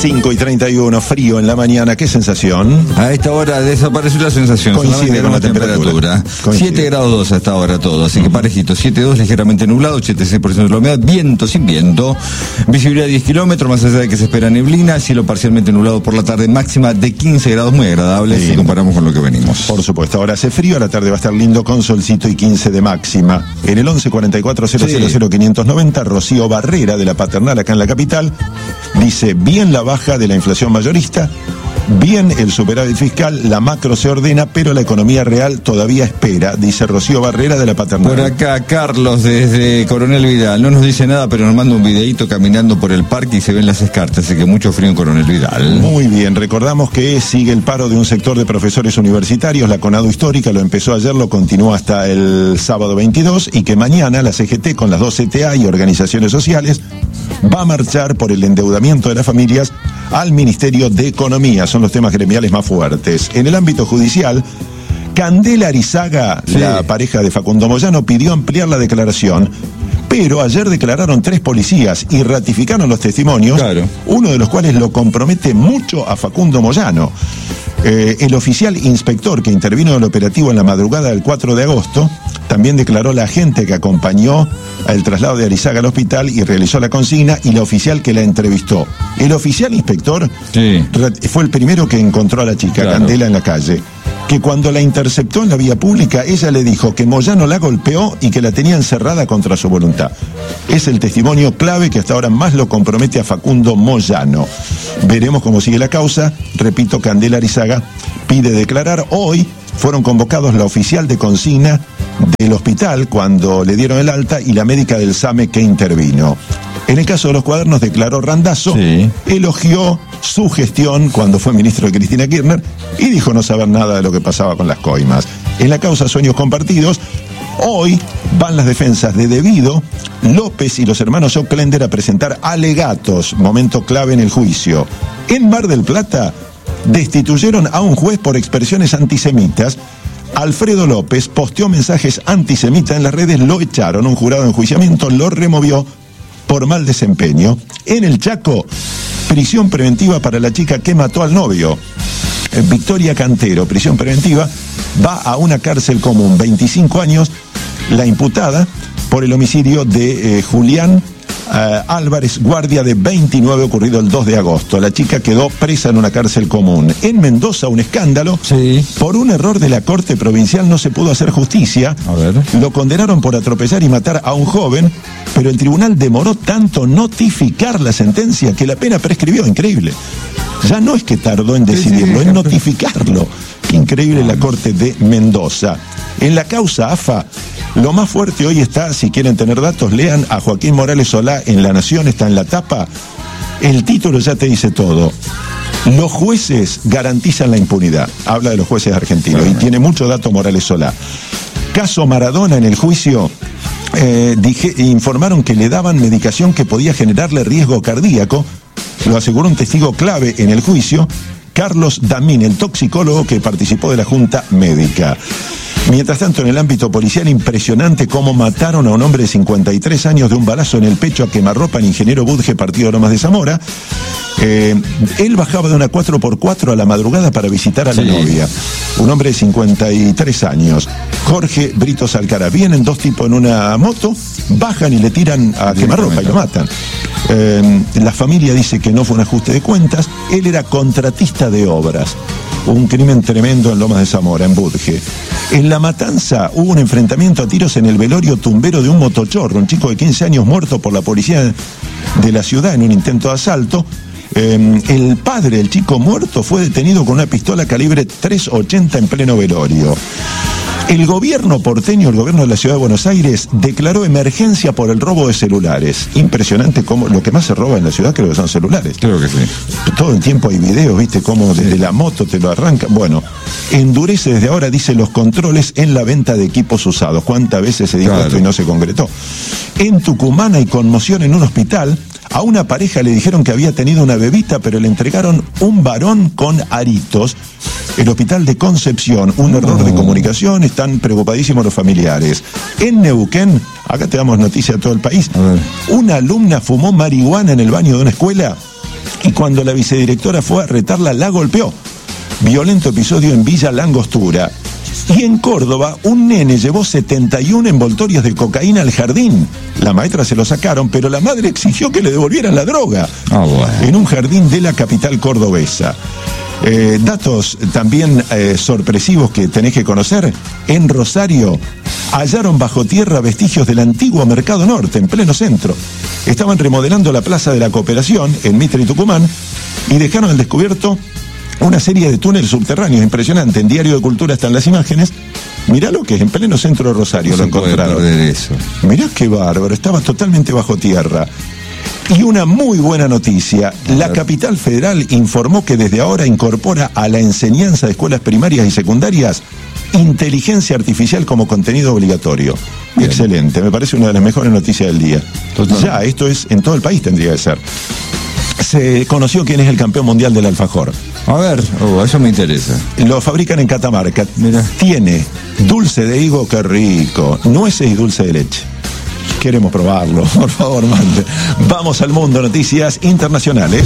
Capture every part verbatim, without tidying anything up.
cinco y treinta y uno, frío en la mañana. ¿Qué sensación? A esta hora desapareció la sensación. Coincide con con la la temperatura. temperatura. siete grados dos hasta ahora todo, así que parejito. siete dos ligeramente nublado, ochenta y seis por ciento de la humedad, viento sin viento, visibilidad diez kilómetros, más allá de que se espera neblina, cielo parcialmente nublado por la tarde, máxima de quince grados, muy agradable sí. si comparamos con lo que venimos. Por supuesto, ahora hace frío, a la tarde va a estar lindo con solcito y quince de máxima. En el once cuarenta y cuatro cero cero cero quinientos noventa, Rocío Barrera de la Paternal acá en la capital dice: bien la baja de la inflación mayorista, bien el superávit fiscal, la macro se ordena, pero la economía real todavía espera, dice Rocío Barrera de la Paternal. Por acá Carlos desde Coronel Vidal, no nos dice nada, pero nos manda un videíto caminando por el parque y se ven las escartas, así que mucho frío en Coronel Vidal. Muy bien, recordamos que sigue el paro de un sector de profesores universitarios, la CONADU Histórica lo empezó ayer, lo continúa hasta el sábado veintidós, y que mañana la C G T con las dos C T A y organizaciones sociales va a marchar por el endeudamiento de las familias al Ministerio de Economía. Son los temas gremiales más fuertes. En el ámbito judicial, Candela Arizaga, sí. la pareja de Facundo Moyano, pidió ampliar la declaración, pero ayer declararon tres policías y ratificaron los testimonios, claro. uno de los cuales lo compromete mucho a Facundo Moyano. Eh, el oficial inspector que intervino en el operativo en la madrugada del cuatro de agosto también declaró la agente que acompañó al traslado de Arizaga al hospital y realizó la consigna, y la oficial que la entrevistó. El oficial inspector sí. fue el primero que encontró a la chica, claro. Candela, en la calle, que cuando la interceptó en la vía pública, ella le dijo que Moyano la golpeó y que la tenía encerrada contra su voluntad. Es el testimonio clave que hasta ahora más lo compromete a Facundo Moyano. Veremos cómo sigue la causa. Repito, Candela Arizaga pide declarar. Hoy fueron convocados la oficial de consigna del hospital cuando le dieron el alta y la médica del SAME que intervino. En el caso de los cuadernos, declaró Randazzo, sí. elogió su gestión cuando fue ministro de Cristina Kirchner y dijo no saber nada de lo que pasaba con las coimas. En la causa Sueños Compartidos, hoy van las defensas de Devido, López y los hermanos Ocklender a presentar alegatos, momento clave en el juicio. En Mar del Plata, destituyeron a un juez por expresiones antisemitas. Alfredo López posteó mensajes antisemitas en las redes, lo echaron, un jurado de enjuiciamiento lo removió por mal desempeño. En el Chaco, prisión preventiva para la chica que mató al novio. Victoria Cantero, prisión preventiva, va a una cárcel común, veinticinco años, la imputada por el homicidio de eh, Julián Uh, Álvarez Guardia, de veintinueve, ocurrido el dos de agosto. La chica quedó presa en una cárcel común. En Mendoza, un escándalo. Sí. Por un error de la Corte Provincial no se pudo hacer justicia. A ver. Lo condenaron por atropellar y matar a un joven, pero el tribunal demoró tanto notificar la sentencia que la pena prescribió. Increíble. Ya no es que tardó en decidirlo, sí, sí, en notificarlo. Increíble la Corte de Mendoza. En la causa A F A, lo más fuerte hoy está, si quieren tener datos, lean a Joaquín Morales Solá en La Nación, está en la tapa. El título ya te dice todo. Los jueces garantizan la impunidad. Habla de los jueces argentinos, bueno, y tiene mucho dato Morales Solá. Caso Maradona, en el juicio, eh, dije, informaron que le daban medicación que podía generarle riesgo cardíaco. Lo aseguró un testigo clave en el juicio, Carlos Damín, el toxicólogo que participó de la Junta Médica. Mientras tanto, en el ámbito policial, impresionante cómo mataron a un hombre de cincuenta y tres años de un balazo en el pecho a quemarropa en Ingeniero Budge, partido de Lomas de Zamora. Eh, él bajaba de una cuatro por cuatro a la madrugada para visitar a la sí. novia. Un hombre de cincuenta y tres años, Jorge Brito Salcara. Vienen dos tipos en una moto, bajan y le tiran a quemarropa y lo matan. Eh, la familia dice que no fue un ajuste de cuentas. Él era contratista de obras. Un crimen tremendo en Lomas de Zamora, en Budge. En La Matanza hubo un enfrentamiento a tiros en el velorio tumbero de un motochorro, un chico de quince años muerto por la policía de la ciudad en un intento de asalto. Eh, el padre del chico muerto fue detenido con una pistola calibre tres ochenta en pleno velorio. El gobierno porteño, el gobierno de la ciudad de Buenos Aires, declaró emergencia por el robo de celulares. Impresionante cómo lo que más se roba en la ciudad creo que son celulares. Creo que sí. Todo el tiempo hay videos, ¿viste? Cómo desde la moto te lo arranca. Bueno, endurece desde ahora, dice, los controles en la venta de equipos usados. ¿Cuántas veces se dijo claro. esto y no se concretó? En Tucumán hay conmoción en un hospital. A una pareja le dijeron que había tenido una bebita, pero le entregaron un varón con aritos. El hospital de Concepción, un error de comunicación, están preocupadísimos los familiares. En Neuquén, acá te damos noticia a todo el país, una alumna fumó marihuana en el baño de una escuela. y cuando la vicedirectora fue a retarla, la golpeó. Violento episodio en Villa Langostura. Y en Córdoba, un nene llevó setenta y uno envoltorios de cocaína al jardín. La maestra se lo sacaron, pero la madre exigió que le devolvieran la droga. Oh, bueno. En un jardín de la capital cordobesa. Eh, datos también eh, sorpresivos que tenés que conocer. En Rosario hallaron bajo tierra vestigios del antiguo Mercado Norte, en pleno centro. Estaban remodelando la Plaza de la Cooperación, en Mitre y Tucumán, y dejaron al descubierto una serie de túneles subterráneos, impresionante. En Diario de Cultura están las imágenes. Mirá lo que es, en pleno centro de Rosario lo encontraron. Eso. Mirá qué bárbaro, estaba totalmente bajo tierra. Y una muy buena noticia, la capital federal informó que desde ahora incorpora a la enseñanza de escuelas primarias y secundarias inteligencia artificial como contenido obligatorio. Bien. Excelente, me parece una de las mejores noticias del día. Total. Ya, esto es, en todo el país tendría que ser. Se conoció quién es el campeón mundial del alfajor. A ver, oh, eso me interesa. Lo fabrican en Catamarca. Mira. Tiene dulce de higo, qué rico, nueces y dulce de leche. Queremos probarlo, por favor, mande. Vamos al mundo, noticias internacionales.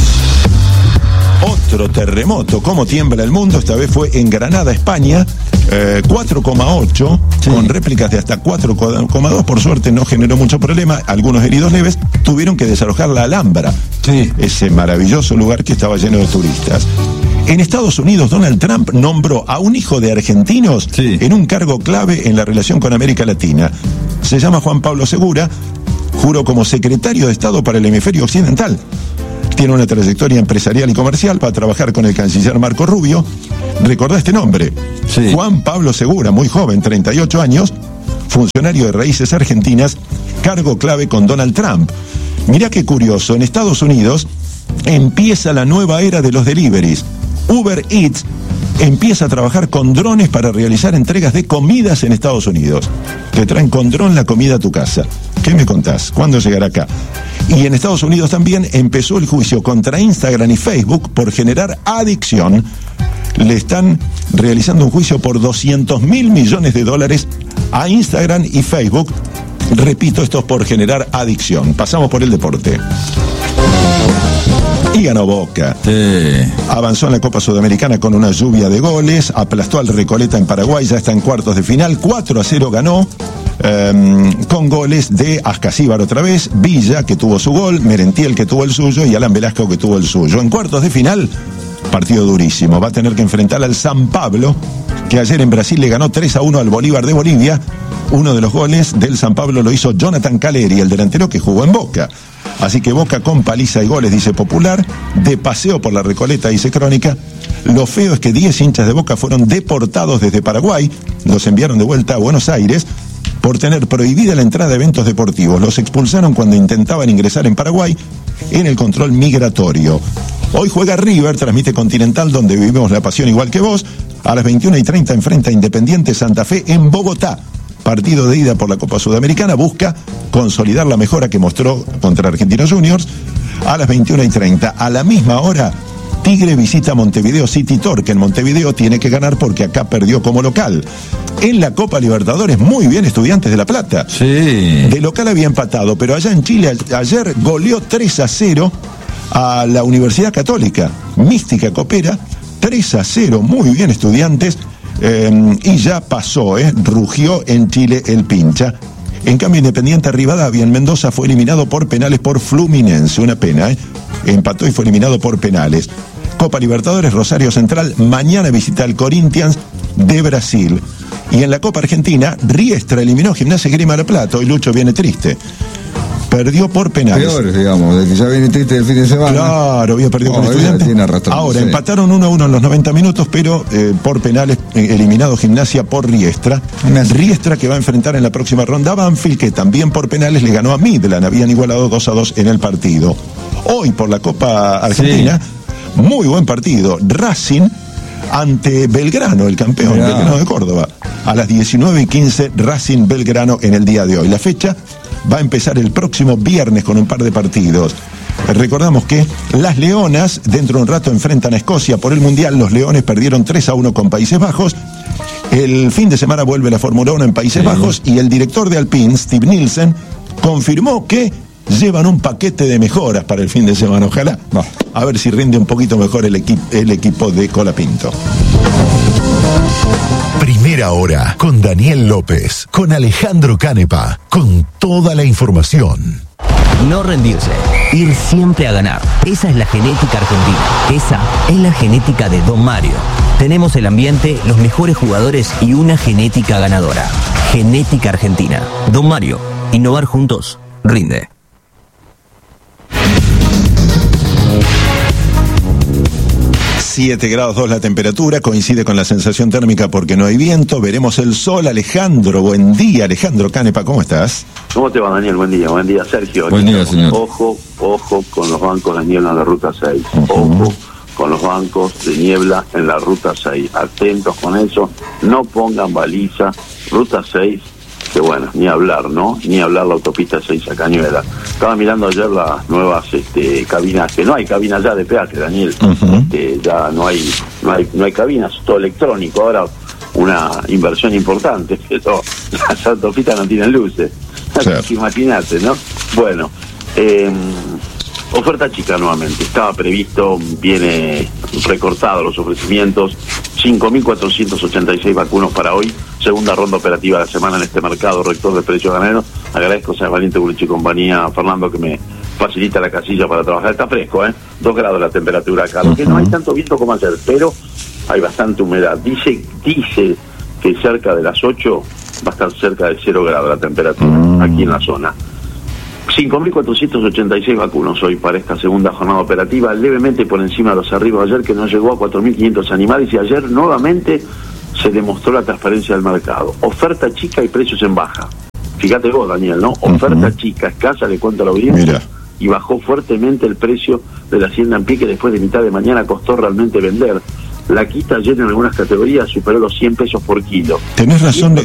Otro terremoto, ¿cómo tiembla el mundo? Esta vez fue en Granada, España, eh, cuatro coma ocho, sí, con réplicas de hasta cuatro coma dos. Por suerte no generó mucho problema, algunos heridos leves. Tuvieron que desalojar la Alhambra, sí, ese maravilloso lugar que estaba lleno de turistas. En Estados Unidos, Donald Trump nombró a un hijo de argentinos, sí, en un cargo clave en la relación con América Latina. Se llama Juan Pablo Segura, juró como secretario de Estado para el hemisferio occidental. Tiene una trayectoria empresarial y comercial para trabajar con el canciller Marco Rubio. Recordá este nombre, sí, Juan Pablo Segura, muy joven, treinta y ocho años, funcionario de raíces argentinas, cargo clave con Donald Trump. Mirá qué curioso, en Estados Unidos empieza la nueva era de los deliveries. Uber Eats empieza a trabajar con drones para realizar entregas de comidas en Estados Unidos. Te traen con dron la comida a tu casa. ¿Qué me contás? ¿Cuándo llegará acá? Y en Estados Unidos también empezó el juicio contra Instagram y Facebook por generar adicción. Le están realizando un juicio por doscientos mil millones de dólares a Instagram y Facebook. Repito, esto es por generar adicción. Pasamos por el deporte. Y ganó Boca. Sí. Avanzó en la Copa Sudamericana con una lluvia de goles, aplastó al Recoleta en Paraguay, ya está en cuartos de final, cuatro a cero ganó, eh, con goles de Ascasíbar otra vez, Villa, que tuvo su gol, Merentiel, que tuvo el suyo, y Alan Velasco, que tuvo el suyo. En cuartos de final, partido durísimo, va a tener que enfrentar al San Pablo, que ayer en Brasil le ganó tres a uno al Bolívar de Bolivia. Uno de los goles del San Pablo lo hizo Jonathan Caleri, el delantero que jugó en Boca. Así que Boca con paliza y goles, dice Popular, de paseo por la Recoleta, dice Crónica. Lo feo es que diez hinchas de Boca fueron deportados desde Paraguay, los enviaron de vuelta a Buenos Aires por tener prohibida la entrada de eventos deportivos. Los expulsaron cuando intentaban ingresar en Paraguay en el control migratorio. Hoy juega River, transmite Continental, donde vivimos la pasión igual que vos. A las veintiuna y treinta enfrenta a Independiente Santa Fe en Bogotá. Partido de ida por la Copa Sudamericana, busca consolidar la mejora que mostró contra Argentinos Juniors. A las veintiuna y treinta, a la misma hora, Tigre visita Montevideo City Torque. En Montevideo tiene que ganar porque acá perdió como local. En la Copa Libertadores, muy bien Estudiantes de La Plata. Sí. De local había empatado, pero allá en Chile ayer goleó tres a cero a la Universidad Católica. Mística Copera, tres a cero, muy bien Estudiantes. Eh, y ya pasó, eh, rugió en Chile el pincha. En cambio, Independiente Rivadavia en Mendoza fue eliminado por penales por Fluminense, una pena, eh. Empató y fue eliminado por penales. Copa Libertadores, Rosario Central mañana visita al Corinthians de Brasil. Y en la Copa Argentina, Riestra eliminó Gimnasia y Grima de La Plata. Hoy Lucho viene triste. Perdió por penales. Peor, digamos, de que ya viene triste el fin de semana. Claro, había perdido oh, con Estudiantes. Ahora, sí, empataron uno a uno en los noventa minutos, pero eh, por penales, eh, eliminado Gimnasia por Riestra. Riestra que va a enfrentar en la próxima ronda a Banfield, que también por penales le ganó a Midland. Habían igualado dos a dos en el partido. Hoy, por la Copa Argentina, sí, muy buen partido. Racing ante Belgrano, el campeón, Mirá. Belgrano de Córdoba. A las diecinueve y quince, Racing Belgrano en el día de hoy. La fecha va a empezar el próximo viernes con un par de partidos. Recordamos que las Leonas dentro de un rato enfrentan a Escocia por el Mundial. Los Leones perdieron tres a uno con Países Bajos. El fin de semana vuelve la Fórmula uno en Países sí. Bajos, y el director de Alpine, Steve Nielsen, confirmó que llevan un paquete de mejoras para el fin de semana. Ojalá, a ver si rinde un poquito mejor el, equi el equipo de Colapinto. Primera Hora con Daniel López, con Alejandro Canepa, con toda la información. No rendirse, ir siempre a ganar. Esa es la genética argentina. Esa es la genética de Don Mario. Tenemos el ambiente, los mejores jugadores y una genética ganadora. Genética argentina. Don Mario, innovar juntos, rinde. siete grados dos la temperatura, coincide con la sensación térmica porque no hay viento. Veremos el sol. Alejandro, buen día. Alejandro Canepa, ¿cómo estás? ¿Cómo te va, Daniel? Buen día. Buen día, Sergio. Buen día, señor. Ojo, ojo con los bancos de niebla en la ruta seis. Uh-huh. Ojo con los bancos de niebla en la ruta seis. Atentos con eso. No pongan baliza. Ruta seis, que bueno, ni hablar, ¿no? Ni hablar la autopista seis a Cañuelas. Estaba mirando ayer las nuevas este, cabinas, que no hay cabinas ya de peaje, Daniel. Uh-huh. este, ya no hay, no hay no hay cabinas, todo electrónico. Ahora una inversión importante, pero las autopistas no tienen luces. Claro. Imagínate, ¿no? Bueno, eh, oferta chica nuevamente. Estaba previsto, viene recortado los ofrecimientos, cinco mil cuatrocientos ochenta y seis vacunos para hoy, segunda ronda operativa de la semana en este mercado, rector de precios ganaderos. Agradezco a San Valiente Bulich y compañía, Fernando, que me facilita la casilla para trabajar. Está fresco, ¿eh? Dos grados la temperatura acá, lo que no hay tanto viento como ayer, pero hay bastante humedad. Dice, dice que cerca de las ocho va a estar cerca de cero grados la temperatura, mm. aquí en la zona. cinco mil cuatrocientos ochenta y seis vacunos hoy para esta segunda jornada operativa, levemente por encima de los arribos ayer, que no llegó a cuatro mil quinientos animales, y ayer nuevamente se demostró la transparencia del mercado. Oferta chica y precios en baja. Fíjate vos, Daniel, ¿no? Oferta uh-huh. chica, escasa, le cuento a la audiencia. Mira. Y bajó fuertemente el precio de la hacienda en pie, que después de mitad de mañana costó realmente vender. La quita ayer en algunas categorías superó los cien pesos por kilo. Tenés razón.